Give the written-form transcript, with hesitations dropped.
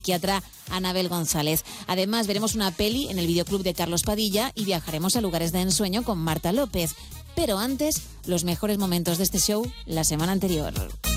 psiquiatra Anabel González. Además, veremos una peli en el videoclub de Carlos Padilla y viajaremos a lugares de ensueño con Marta López. Pero antes, los mejores momentos de este show la semana anterior.